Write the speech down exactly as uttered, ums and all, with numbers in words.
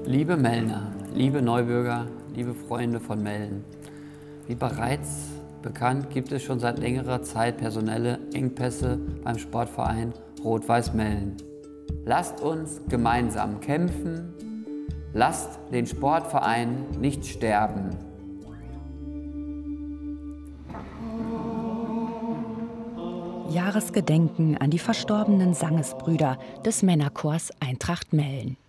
Liebe Mellner, liebe Neubürger, liebe Freunde von Mellen. Wie bereits bekannt, gibt es schon seit längerer Zeit personelle Engpässe beim Sportverein Rot-Weiß Mellen. Lasst uns gemeinsam kämpfen, lasst den Sportverein nicht sterben. Jahresgedenken an die verstorbenen Sangesbrüder des Männerchors Eintracht Mellen.